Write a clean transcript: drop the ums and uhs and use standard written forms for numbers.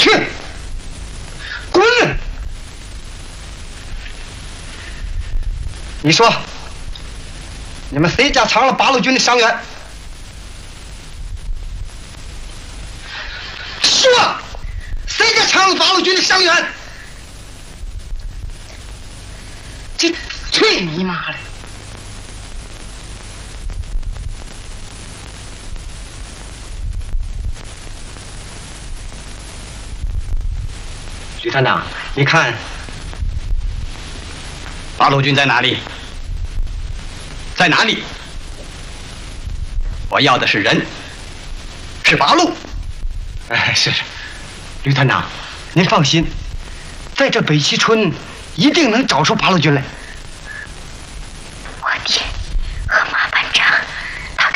去，滚！你说，你们谁家藏了八路军的伤员？说，谁家藏了八路军的伤员？这去你妈的！徐团长，你看，八路军在哪里？在哪里？我要的是人，是八路。哎，是，吕团长，您放心，在这北齐村一定能找出八路军来。